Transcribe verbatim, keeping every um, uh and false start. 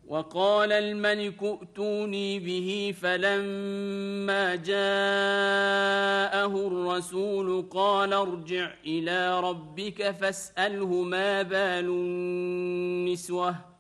وقال الملك ائتوني به فلما جاءه الرسول قال ارجع إلى ربك فاسأله ما بال النسوة